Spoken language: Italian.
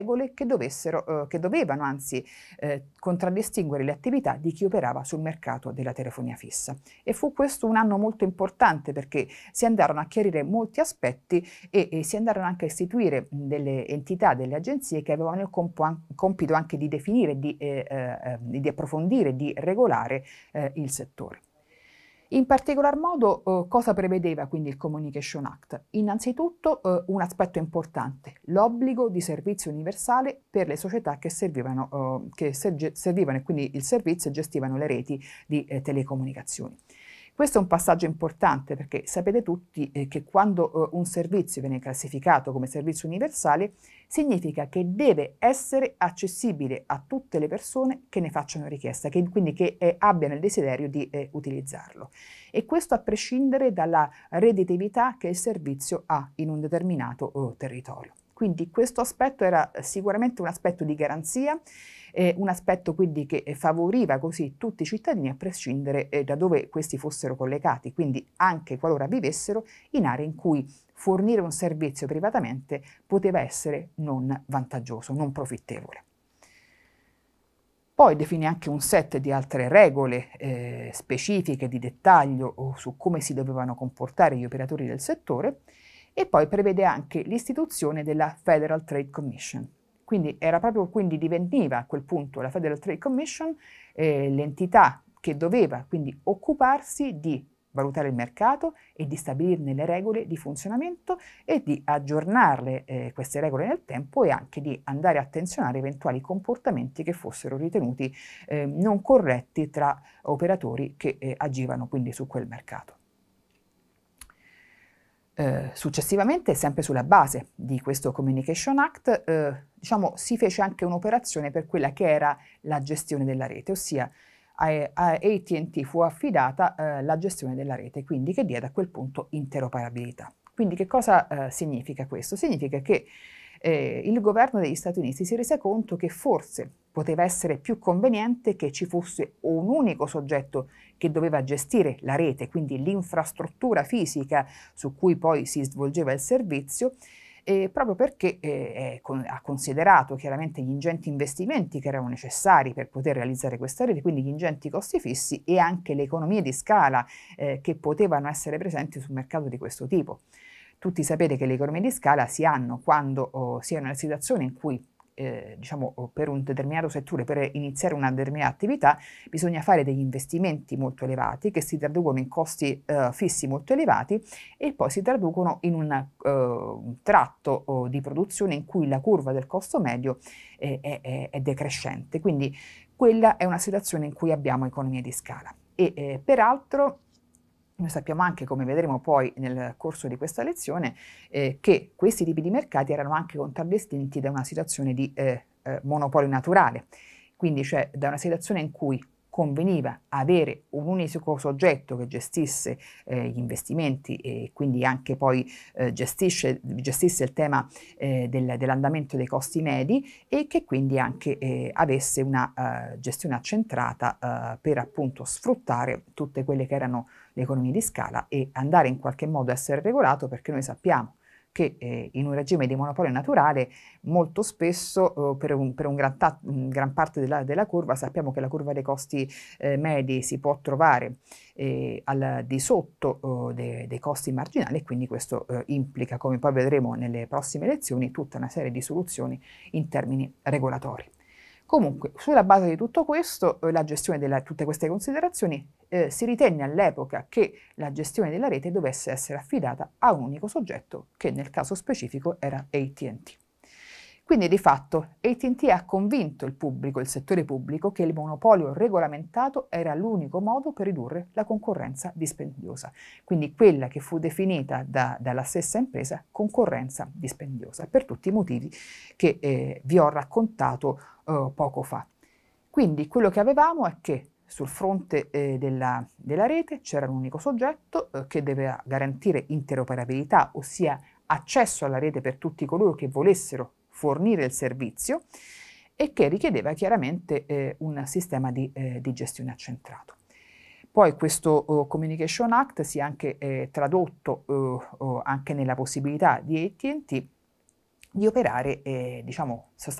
regole che dovevano anzi contraddistinguere le attività di chi operava sul mercato della telefonia fissa. E fu questo un anno molto importante perché si andarono a chiarire molti aspetti e si andarono anche a istituire delle entità, delle agenzie che avevano il compito anche di definire, di approfondire, di regolare il settore. In particolar modo, cosa prevedeva quindi il Communication Act? Innanzitutto, un aspetto importante, l'obbligo di servizio universale per le società che servivano e quindi il servizio e gestivano le reti di telecomunicazioni. Questo è un passaggio importante perché sapete tutti che quando un servizio viene classificato come servizio universale significa che deve essere accessibile a tutte le persone che ne facciano richiesta, quindi che abbiano il desiderio di utilizzarlo. E questo a prescindere dalla redditività che il servizio ha in un determinato territorio. Quindi questo aspetto era sicuramente un aspetto di garanzia, un aspetto quindi che favoriva così tutti i cittadini a prescindere da dove questi fossero collegati, quindi anche qualora vivessero in aree in cui fornire un servizio privatamente poteva essere non vantaggioso, non profittevole. Poi definì anche un set di altre regole specifiche di dettaglio su come si dovevano comportare gli operatori del settore e poi prevede anche l'istituzione della Federal Trade Commission. Quindi diveniva a quel punto la Federal Trade Commission l'entità che doveva quindi occuparsi di valutare il mercato e di stabilirne le regole di funzionamento e di aggiornarle queste regole nel tempo e anche di andare a attenzionare eventuali comportamenti che fossero ritenuti non corretti tra operatori che agivano quindi su quel mercato. Successivamente, sempre sulla base di questo Communication Act, si fece anche un'operazione per quella che era la gestione della rete, ossia a AT&T fu affidata la gestione della rete, quindi che diede a quel punto interoperabilità. Quindi che cosa significa questo? Significa che il governo degli Stati Uniti si rese conto che forse poteva essere più conveniente che ci fosse un unico soggetto che doveva gestire la rete, quindi l'infrastruttura fisica su cui poi si svolgeva il servizio, proprio perché ha considerato chiaramente gli ingenti investimenti che erano necessari per poter realizzare questa rete, quindi gli ingenti costi fissi e anche le economie di scala che potevano essere presenti sul mercato di questo tipo. Tutti sapete che le economie di scala si hanno quando si è in una situazione in cui per un determinato settore, per iniziare una determinata attività, bisogna fare degli investimenti molto elevati che si traducono in costi fissi molto elevati e poi si traducono in un tratto di produzione in cui la curva del costo medio è decrescente. Quindi quella è una situazione in cui abbiamo economie di scala. E peraltro noi sappiamo anche, come vedremo poi nel corso di questa lezione, che questi tipi di mercati erano anche contraddistinti da una situazione di monopolio naturale, quindi cioè da una situazione in cui conveniva avere un unico soggetto che gestisse gli investimenti e quindi anche poi gestisse il tema dell'andamento dei costi medi e che quindi anche avesse una gestione accentrata per appunto sfruttare tutte quelle che erano le economie di scala e andare in qualche modo a essere regolato, perché noi sappiamo che in un regime di monopolio naturale molto spesso per gran parte della curva sappiamo che la curva dei costi medi si può trovare al di sotto dei costi marginali e quindi questo implica, come poi vedremo nelle prossime lezioni, tutta una serie di soluzioni in termini regolatori. Comunque, sulla base di tutto questo, la gestione di tutte queste considerazioni, si ritenne all'epoca che la gestione della rete dovesse essere affidata a un unico soggetto, che nel caso specifico era AT&T. Quindi di fatto AT&T ha convinto il settore pubblico, che il monopolio regolamentato era l'unico modo per ridurre la concorrenza dispendiosa, quindi quella che fu definita dalla stessa impresa concorrenza dispendiosa, per tutti i motivi che vi ho raccontato poco fa. Quindi quello che avevamo è che sul fronte della rete c'era un unico soggetto che doveva garantire interoperabilità, ossia accesso alla rete per tutti coloro che volessero fornire il servizio e che richiedeva chiaramente un sistema di gestione accentrato. Poi questo Communication Act si è anche tradotto anche nella possibilità di AT&T di operare, diciamo,